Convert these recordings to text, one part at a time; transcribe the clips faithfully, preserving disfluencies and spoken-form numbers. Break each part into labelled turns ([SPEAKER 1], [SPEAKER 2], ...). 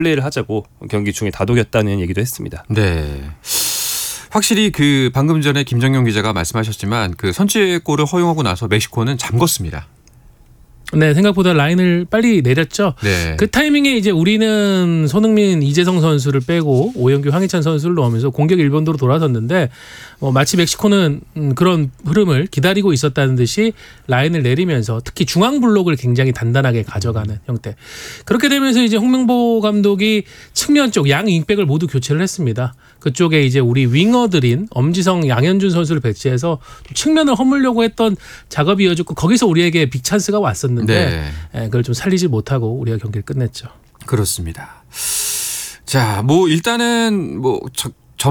[SPEAKER 1] 플레이를 하자고 경기 중에 다독였다는 얘기도 했습니다.
[SPEAKER 2] 네. 확실히 그 방금 전에 김정용 기자가 말씀하셨지만 그 선취골을 허용하고 나서 멕시코는 잠궜습니다.
[SPEAKER 3] 네, 생각보다 라인을 빨리 내렸죠.
[SPEAKER 2] 네.
[SPEAKER 3] 그 타이밍에 이제 우리는 손흥민, 이재성 선수를 빼고 오영규, 황희찬 선수를 넣으면서 공격 일본도로 돌아섰는데 어, 마치 멕시코는 음, 그런 흐름을 기다리고 있었다는 듯이 라인을 내리면서 특히 중앙 블록을 굉장히 단단하게 가져가는 형태. 그렇게 되면서 이제 홍명보 감독이 측면 쪽 양 윙백을 모두 교체를 했습니다. 그쪽에 이제 우리 윙어들인 엄지성, 양현준 선수를 배치해서 측면을 허물려고 했던 작업이 이어졌고 거기서 우리에게 빅 찬스가 왔었는데
[SPEAKER 2] 네.
[SPEAKER 3] 그걸 좀 살리지 못하고 우리가 경기를 끝냈죠.
[SPEAKER 2] 그렇습니다. 자, 뭐 일단은 뭐 저,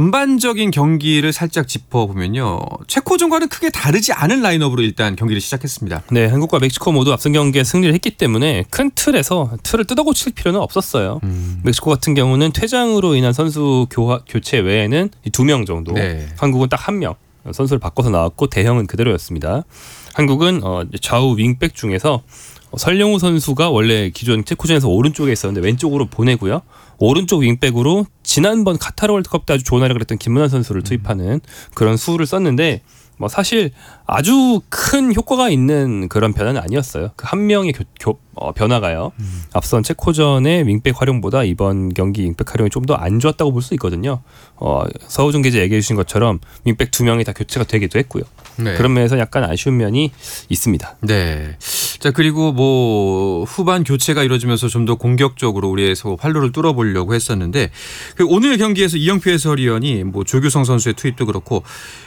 [SPEAKER 2] 전반적인 경기를 살짝 짚어보면요. 체코전과는 크게 다르지 않은 라인업으로 일단 경기를 시작했습니다.
[SPEAKER 1] 네, 한국과 멕시코 모두 앞선 경기에 승리를 했기 때문에 큰 틀에서 틀을 뜯어고칠 필요는 없었어요. 음. 멕시코 같은 경우는 퇴장으로 인한 선수 교화, 교체 외에는 두 명 정도, 네. 한국은 딱 한 명 선수를 바꿔서 나왔고 대형은 그대로였습니다. 한국은 어, 좌우 윙백 중에서 설령우 선수가 원래 기존 체코전에서 오른쪽에 있었는데 왼쪽으로 보내고요. 오른쪽 윙백으로 지난번 카타르 월드컵 때 아주 좋은 활약을 했던 김문환 선수를 투입하는 그런 수를 썼는데 뭐 사실 아주 큰 효과가 있는 그런 변화는 아니었어요. 그 한 명의 교, 교, 어, 변화가요. 음. 앞선 체코전의 윙백 활용보다 이번 경기 윙백 활용이 좀 더 안 좋았다고 볼 수 있거든요. 어, 서우준 기자 얘기해 주신 것처럼 윙백 두 명이 다 교체가 되기도 했고요. 네. 그런 면에서 약간 아쉬운 면이 있습니다.
[SPEAKER 2] 네. 자, 그리고 뭐 후반 교체가 이루어지면서 좀 더 공격적으로 우리에서 활로를 뚫어보려고 했었는데 그 오늘 경기에서 이영표 해설위원이 뭐 조규성 선수의 투입도 그렇고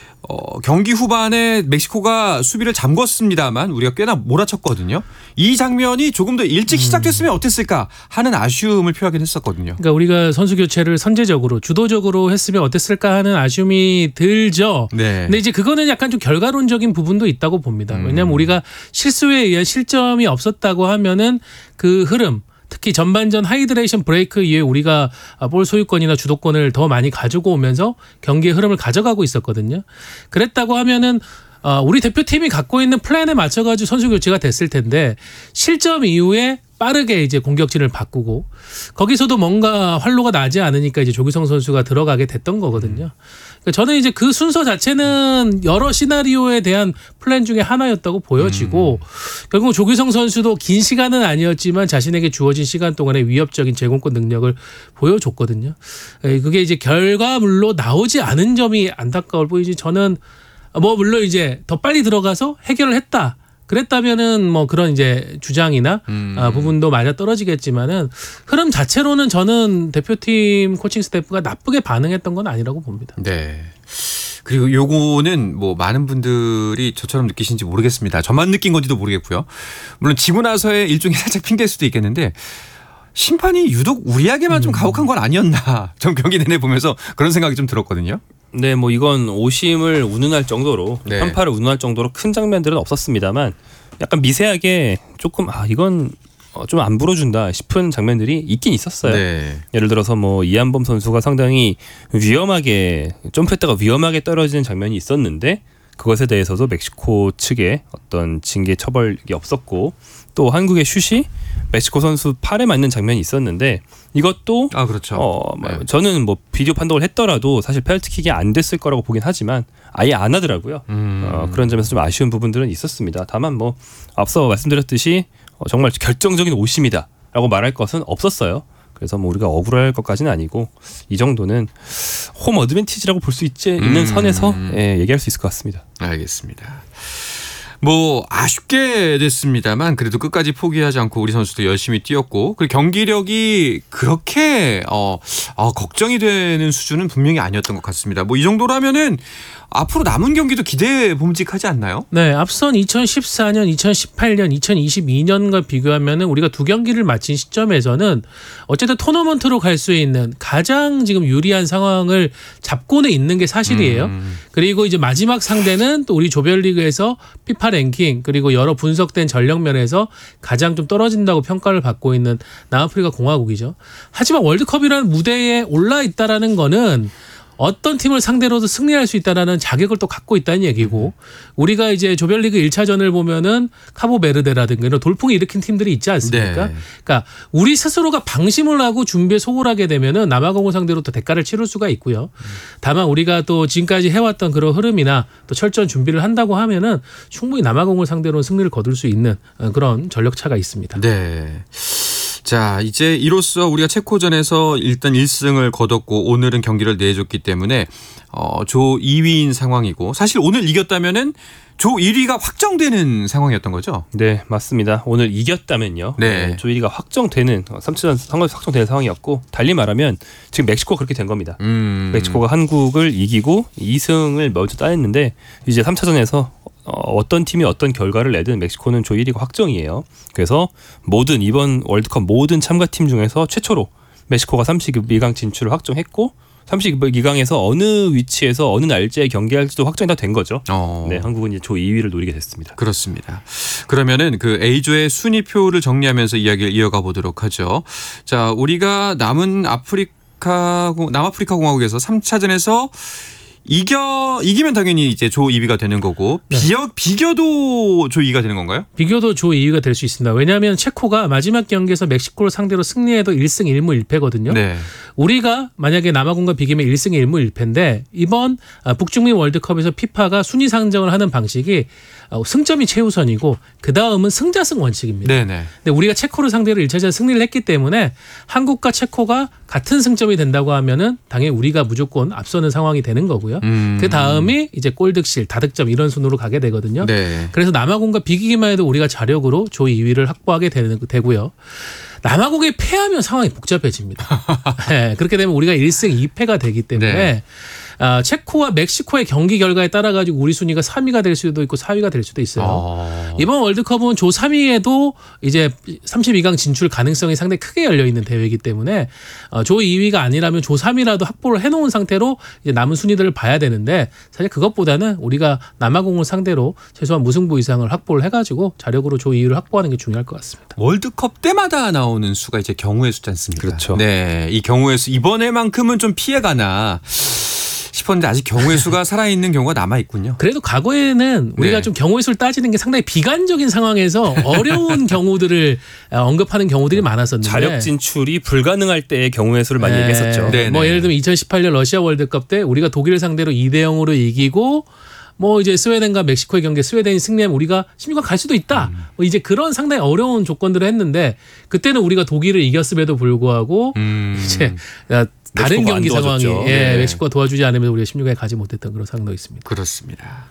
[SPEAKER 2] 어, 경기 후반에 멕시코가 수비를 잠궜습니다만 우리가 꽤나 몰아쳤거든요. 이 장면이 조금 더 일찍 시작됐으면 어땠을까 하는 아쉬움을 표하긴 했었거든요.
[SPEAKER 3] 그러니까 우리가 선수 교체를 선제적으로 주도적으로 했으면 어땠을까 하는 아쉬움이 들죠. 네. 근데 이제 그거는 약간 좀 결과론적인 부분도 있다고 봅니다. 왜냐하면 음. 우리가 실수에 의한 실점이 없었다고 하면은 그 흐름 특히 전반전 하이드레이션 브레이크 이후에 우리가 볼 소유권이나 주도권을 더 많이 가지고 오면서 경기의 흐름을 가져가고 있었거든요. 그랬다고 하면은 우리 대표팀이 갖고 있는 플랜에 맞춰가지고 선수 교체가 됐을 텐데 실점 이후에 빠르게 이제 공격진을 바꾸고 거기서도 뭔가 활로가 나지 않으니까 이제 조규성 선수가 들어가게 됐던 거거든요. 그러니까 저는 이제 그 순서 자체는 여러 시나리오에 대한 플랜 중에 하나였다고 보여지고 음. 결국 조규성 선수도 긴 시간은 아니었지만 자신에게 주어진 시간 동안에 위협적인 제공권 능력을 보여줬거든요. 그게 이제 결과물로 나오지 않은 점이 안타까울 뿐이지 저는 뭐 물론 이제 더 빨리 들어가서 해결을 했다. 그랬다면은 뭐 그런 이제 주장이나 음. 아, 부분도 맞아 떨어지겠지만은 흐름 자체로는 저는 대표팀 코칭 스태프가 나쁘게 반응했던 건 아니라고 봅니다.
[SPEAKER 2] 네. 그리고 요거는 뭐 많은 분들이 저처럼 느끼신지 모르겠습니다. 저만 느낀 건지도 모르겠고요. 물론 지고 나서의 일종의 살짝 핑계일 수도 있겠는데 심판이 유독 우리에게만 좀 가혹한 건 아니었나. 좀 경기 내내 보면서 그런 생각이 좀 들었거든요.
[SPEAKER 1] 네, 뭐 이건 오심을 운운할 정도로 네. 편파를 운운할 정도로 큰 장면들은 없었습니다만 약간 미세하게 조금 아 이건 좀 안 불어준다 싶은 장면들이 있긴 있었어요. 네. 예를 들어서 뭐 이한범 선수가 상당히 위험하게 점프했다가 위험하게 떨어지는 장면이 있었는데 그것에 대해서도 멕시코 측에 어떤 징계 처벌이 없었고 또 한국의 슛이 멕시코 선수 팔에 맞는 장면이 있었는데 이것도
[SPEAKER 2] 아 그렇죠.
[SPEAKER 1] 어, 네. 저는 뭐 비디오 판독을 했더라도 사실 페널티킥이 안 됐을 거라고 보긴 하지만 아예 안 하더라고요. 음. 어, 그런 점에서 좀 아쉬운 부분들은 있었습니다. 다만 뭐 앞서 말씀드렸듯이 어, 정말 결정적인 오심이다라고 말할 것은 없었어요. 그래서 뭐 우리가 억울할 것까지는 아니고 이 정도는 홈 어드밴티지라고 볼 수 있지 있는 음. 선에서 예, 얘기할 수 있을 것 같습니다.
[SPEAKER 2] 알겠습니다. 뭐 아쉽게 됐습니다만 그래도 끝까지 포기하지 않고 우리 선수도 열심히 뛰었고 그리고 경기력이 그렇게 어, 어, 걱정이 되는 수준은 분명히 아니었던 것 같습니다. 뭐 이 정도라면은 앞으로 남은 경기도 기대 봄직하지 않나요?
[SPEAKER 3] 네, 앞선 이천십사 년, 이천십팔 년, 이천이십이 년과 비교하면은 우리가 두 경기를 마친 시점에서는 어쨌든 토너먼트로 갈 수 있는 가장 지금 유리한 상황을 잡고는 있는 게 사실이에요. 음. 그리고 이제 마지막 상대는 또 우리 조별리그에서 피파 랭킹 그리고 여러 분석된 전력면에서 가장 좀 떨어진다고 평가를 받고 있는 남아프리카 공화국이죠. 하지만 월드컵이라는 무대에 올라 있다라는 거는 어떤 팀을 상대로도 승리할 수 있다라는 자격을 또 갖고 있다는 얘기고 우리가 이제 조별리그 일 차전을 보면은 카보베르데라든가 이런 돌풍이 일으킨 팀들이 있지 않습니까? 네. 그러니까 우리 스스로가 방심을 하고 준비에 소홀하게 되면은 남아공을 상대로 또 대가를 치를 수가 있고요. 다만 우리가 또 지금까지 해왔던 그런 흐름이나 또 철저한 준비를 한다고 하면은 충분히 남아공을 상대로 승리를 거둘 수 있는 그런 전력차가 있습니다.
[SPEAKER 2] 네. 자, 이제 이로써 우리가 체코전에서 일단 일 승을 거뒀고 오늘은 경기를 내줬기 때문에 어, 조 이 위인 상황이고 사실 오늘 이겼다면은 조 일 위가 확정되는 상황이었던 거죠?
[SPEAKER 1] 네, 맞습니다. 오늘 이겼다면요.
[SPEAKER 2] 네.
[SPEAKER 1] 조 일 위가 확정되는 삼 차전 상관없이 확정되는 상황이었고 달리 말하면 지금 멕시코가 그렇게 된 겁니다. 음. 멕시코가 한국을 이기고 이 승을 먼저 따냈는데 이제 삼 차전에서 어, 어떤 팀이 어떤 결과를 내든 멕시코는 조 일 위가 확정이에요. 그래서 모든 이번 월드컵 모든 참가팀 중에서 최초로 멕시코가 삼십이 강 진출을 확정했고 삼십이 강에서 어느 위치에서 어느 날짜에 경기할지도 확정이 다 된 거죠. 어. 네, 한국은 이제 조 이 위를 노리게 됐습니다.
[SPEAKER 2] 그렇습니다. 그러면은 그 A조의 순위표를 정리하면서 이야기를 이어가 보도록 하죠. 자, 우리가 남은 아프리카 남아프리카 공화국에서 삼 차전에서 이겨 이기면 당연히 이제 조 이 위가 되는 거고 네. 비겨 비겨도 조 이 위가 되는 건가요?
[SPEAKER 3] 비겨도 조 이 위가 될 수 있습니다. 왜냐하면 체코가 마지막 경기에서 멕시코를 상대로 승리해도 일 승 일 무 일 패거든요. 네. 우리가 만약에 남아공과 비기면 일 승 일 무 일 패인데 이번 북중미 월드컵에서 피파가 순위 상정을 하는 방식이 승점이 최우선이고 그 다음은 승자승 원칙입니다. 네네. 근데 우리가 체코를 상대로 일 차전 승리를 했기 때문에 한국과 체코가 같은 승점이 된다고 하면은 당연히 우리가 무조건 앞서는 상황이 되는 거고요. 음. 그 다음이 이제 골득실, 다득점 이런 순으로 가게 되거든요. 네. 그래서 남아공과 비기기만 해도 우리가 자력으로 조 이 위를 확보하게 되는, 되고요. 남아공에 패하면 상황이 복잡해집니다. 네, 그렇게 되면 우리가 일 승 이 패가 되기 때문에 네. 아, 체코와 멕시코의 경기 결과에 따라 가지고 우리 순위가 삼 위가 될 수도 있고 사 위가 될 수도 있어요. 아. 이번 월드컵은 조 삼 위에도 이제 삼십이 강 진출 가능성이 상당히 크게 열려 있는 대회이기 때문에 어, 조 이 위가 아니라면 조 삼 위라도 확보를 해놓은 상태로 이제 남은 순위들을 봐야 되는데 사실 그것보다는 우리가 남아공을 상대로 최소한 무승부 이상을 확보를 해가지고 자력으로 조 이 위를 확보하는 게 중요할 것 같습니다.
[SPEAKER 2] 월드컵 때마다 나오는 수가 이제 경우의 수지 않습니까?
[SPEAKER 1] 그렇죠.
[SPEAKER 2] 네, 이 경우의 수 이번에만큼은 좀 피해가나. 싶었는데 아직 경우의 수가 살아있는 경우가 남아있군요.
[SPEAKER 3] 그래도 과거에는 우리가 네. 좀 경우의 수를 따지는 게 상당히 비관적인 상황에서 어려운 경우들을 언급하는 경우들이 많았었는데
[SPEAKER 1] 자력 진출이 불가능할 때의 경우의 수를 많이 네. 얘기했었죠.
[SPEAKER 3] 네네. 뭐 예를 들면 이천십팔 년 러시아 월드컵 때 우리가 독일을 상대로 이 대 영으로 이기고 뭐 이제 스웨덴과 멕시코의 경기에 스웨덴이 승리하면 우리가 십육 강 갈 수도 있다. 음. 뭐 이제 그런 상당히 어려운 조건들을 했는데 그때는 우리가 독일을 이겼음에도 불구하고 음. 이제 다른 경기 상황이 예, 네. 멕시코가 도와주지 않으면 우리가 십육 강에 가지 못했던 그런 상황도 있습니다.
[SPEAKER 2] 그렇습니다.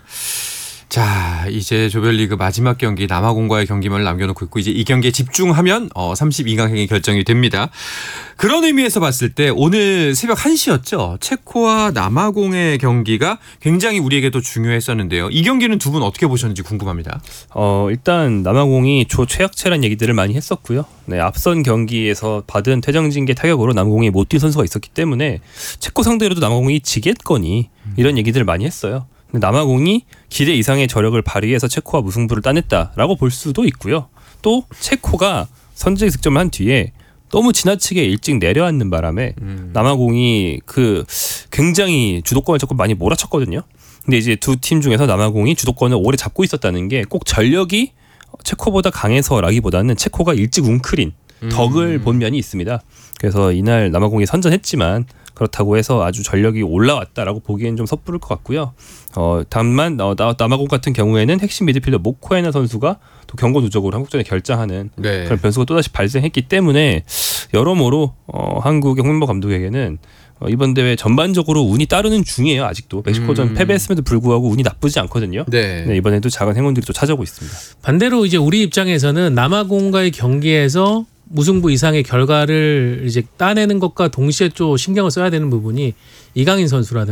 [SPEAKER 2] 자, 이제 조별리그 마지막 경기 남아공과의 경기만을 남겨놓고 있고 이제 이 경기에 집중하면 어, 삼십이 강행이 결정이 됩니다. 그런 의미에서 봤을 때 오늘 새벽 한 시였죠. 체코와 남아공의 경기가 굉장히 우리에게도 중요했었는데요. 이 경기는 두 분 어떻게 보셨는지 궁금합니다.
[SPEAKER 1] 어, 일단 남아공이 조 최약체라는 얘기들을 많이 했었고요. 네, 앞선 경기에서 받은 퇴장징계 타격으로 남아공이 못 뛴 선수가 있었기 때문에 체코 상대로도 남아공이 지겠거니 이런 얘기들을 많이 했어요. 남아공이 기대 이상의 저력을 발휘해서 체코와 무승부를 따냈다라고 볼 수도 있고요. 또 체코가 선제 득점을 한 뒤에 너무 지나치게 일찍 내려앉는 바람에 음. 남아공이 그 굉장히 주도권을 조금 많이 몰아쳤거든요. 근데 이제 두 팀 중에서 남아공이 주도권을 오래 잡고 있었다는 게 꼭 전력이 체코보다 강해서라기보다는 체코가 일찍 웅크린 덕을 음. 본 면이 있습니다. 그래서 이날 남아공이 선전했지만 그렇다고 해서 아주 전력이 올라왔다라고 보기엔 좀 섣부를 것 같고요. 어, 다만 어, 남아공 같은 경우에는 핵심 미드필더 모코에나 선수가 또 경고 누적으로 한국전에 결장하는 네. 그런 변수가 또다시 발생했기 때문에 여러모로 어, 한국의 홍명보 감독에게는 어, 이번 대회 전반적으로 운이 따르는 중이에요. 아직도 멕시코전 음. 패배했음에도 불구하고 운이 나쁘지 않거든요. 네. 네, 이번에도 작은 행운들이 또 찾아오고 있습니다.
[SPEAKER 3] 반대로 이제 우리 입장에서는 남아공과의 경기에서 무승부 이상의 결과를 이제 따내는 것과 동시에 좀 신경을 써야 되는 부분이 이강인 선수라든가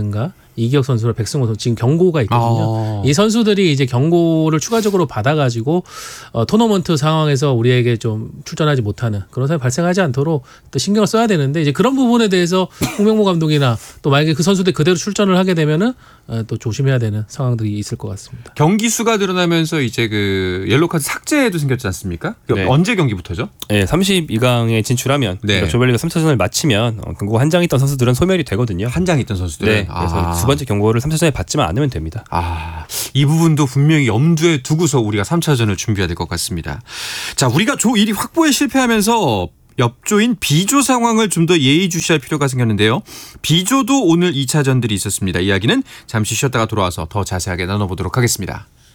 [SPEAKER 3] 이기혁 선수랑 백승호 선수 지금 경고가 있거든요. 아. 이 선수들이 이제 경고를 추가적으로 받아가지고 어, 토너먼트 상황에서 우리에게 좀 출전하지 못하는 그런 상황이 발생하지 않도록 또 신경을 써야 되는데 이제 그런 부분에 대해서 홍명보 감독이나 또 만약에 그 선수들 그대로 출전을 하게 되면은 어, 또 조심해야 되는 상황들이 있을 것 같습니다.
[SPEAKER 2] 경기 수가 늘어나면서 이제 그 옐로 카드 삭제도 생겼지 않습니까? 네. 언제 경기부터죠?
[SPEAKER 1] 네, 삼십이 강에 진출하면 네. 그러니까 조별리그 삼 차전을 마치면 어, 경고 한 장 있던 선수들은 소멸이 되거든요.
[SPEAKER 2] 한 장 있던 선수들은.
[SPEAKER 1] 네, 그래서 아. 두 번째 경고를 삼 차전에 받지만 않으면 됩니다.
[SPEAKER 2] 아, 이 부분도 분명히 염두에 두고서 우리가 삼 차전을 준비해야 될 것 같습니다. 자, 우리가 조 일 위 확보에 실패하면서 옆조인 B조 상황을 좀 더 예의주시할 필요가 생겼는데요. B조도 오늘 이 차전들이 있었습니다. 이야기는 잠시 쉬었다가 돌아와서 더 자세하게 나눠보도록 하겠습니다.